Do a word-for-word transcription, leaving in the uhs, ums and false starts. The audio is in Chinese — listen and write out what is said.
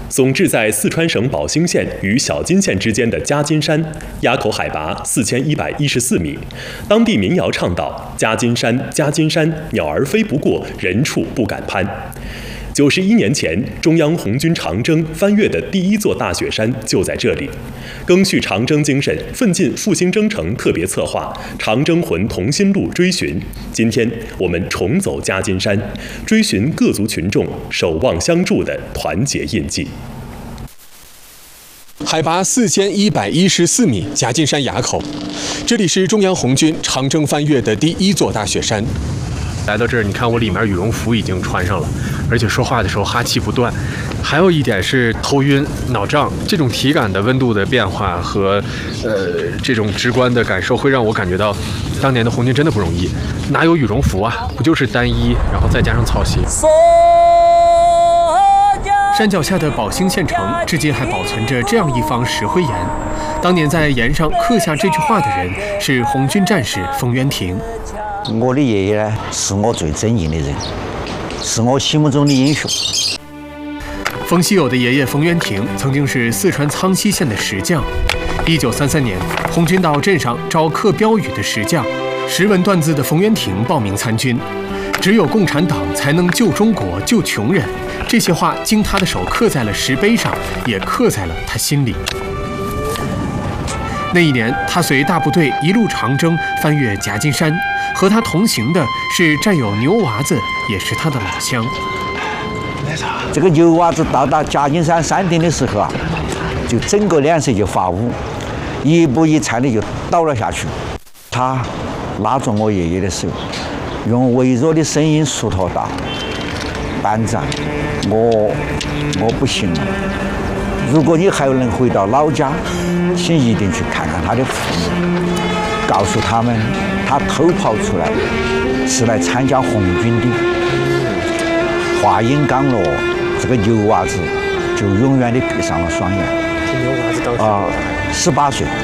总置在四川省宝兴县与小金县之间的夹金山，垭口海拔四千一百一十四米。当地民谣唱道：“夹金山，夹金山，鸟儿飞不过，人畜不敢攀。”九十一年前，中央红军长征翻越的第一座大雪山就在这里。赓续长征精神，奋进复兴征程特别策划《长征魂同心路》追寻。今天我们重走夹金山，追寻各族群众守望相助的团结印记。 海拔四千一百一十四米，夹金山垭口，这里是中央红军长征翻越的第一座大雪山。来到这儿，你看我里面羽绒服已经穿上了，而且说话的时候哈气不断。还有一点是头晕、脑胀，这种体感的温度的变化和呃这种直观的感受，会让我感觉到当年的红军真的不容易。哪有羽绒服啊？不就是单衣，然后再加上草鞋。山脚下的宝兴县城，至今还保存着这样一方石灰岩。当年在岩上刻下这句话的人是红军战士冯元廷。 我的爷爷呢，是我最尊敬的人，是我心目中的英雄。 冯锡友的爷爷冯元廷曾经是四川苍溪县的石匠。一九三三年，红军到镇上招刻标语的石匠，识文断字的冯元廷报名参军。只有共产党才能救中国、救穷人。这些话经他的手刻在了石碑上，也刻在了他心里。那一年，他随大部队一路长征，翻越夹金山。和他同行的是战友牛娃子，也是他的老乡。 这个牛娃子到达夹金山山顶的时候啊，就整个脸色就发乌，一步一颤的就倒了下去。他拉着我爷爷的手，用微弱的声音诉说道：“班长，我我不行了。如果你还能回到老家，请一定去看看他的父母，告诉他们他偷跑出来是来参加红军的。”话音刚落，这个牛娃子就永远的闭上了双眼。 牛娃子当时啊，十八岁。